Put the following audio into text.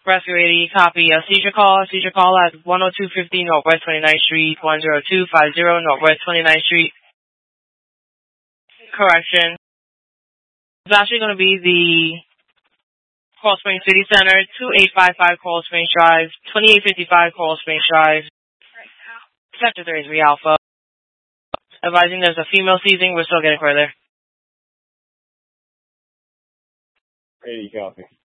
Rescue 80, copy. Seizure call at 10250 Northwest 29th Street, 10250 Northwest 29th Street. Correction. It's actually going to be the Coral Springs City Center, 2855 Coral Springs Drive, 2855 Coral Springs Drive, Sector 33 Alpha. Advising there's a female seizing. We're still getting further. 80 copy.